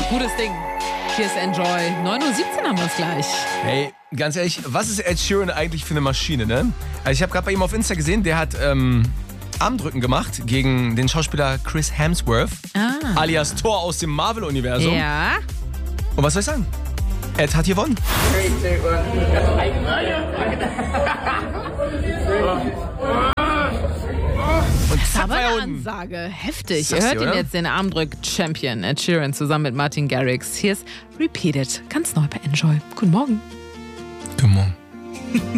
Gutes Ding. Hier ist Enjoy. 9:17 Uhr haben wir es gleich. Hey, ganz ehrlich, was ist Ed Sheeran eigentlich für eine Maschine, ne? Also ich habe gerade bei ihm auf Insta gesehen, der hat Armdrücken gemacht gegen den Schauspieler Chris Hemsworth, alias Thor aus dem Marvel-Universum. Ja. Und was soll ich sagen? Ed hat gewonnen. Und zack, Aber war er eine unten. Ansage. Heftig. Sagst Ihr du, hört ihn oder? jetzt, den Armdrück-Champion Ed Sheeran zusammen mit Martin Garrix. Hier ist Repeated. Ganz neu bei Enjoy. Guten Morgen. Guten Morgen.